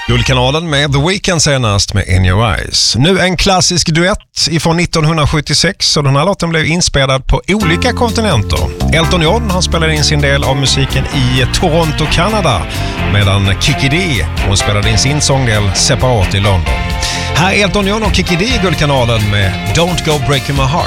Guldkanalen med The Weeknd senast med In Your Eyes. Nu en klassisk duett ifrån 1976 och den här låten blev inspelad på olika kontinenter. Elton John han spelade in sin del av musiken i Toronto, Kanada, medan Kiki D hon spelade in sin sångdel separat i London. Här är Elton John och Kiki D i Guldkanalen med Don't Go Breaking My Heart.